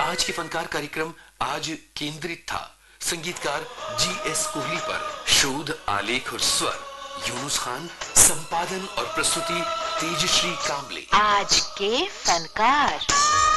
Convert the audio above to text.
आज के फनकार कार्यक्रम आज केंद्रित था संगीतकार GS कोहली पर। शोध, आलेख और स्वर यूनुस खान, संपादन और प्रस्तुति तेजश्री कामले। आज के फनकार।